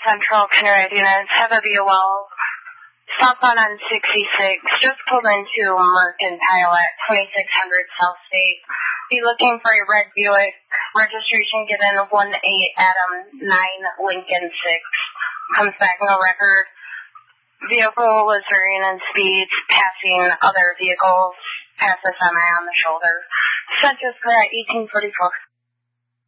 Central Connecticut units, have a VOL. Southbound on 66, just pulled into Mercantile at 2600 South State. Be looking for a red Buick, registration given 18 Adam 9 Lincoln 6. Comes back no record. Vehicle was varying in speeds, passing other vehicles, past the semi on the shoulder. Sent just for 1844.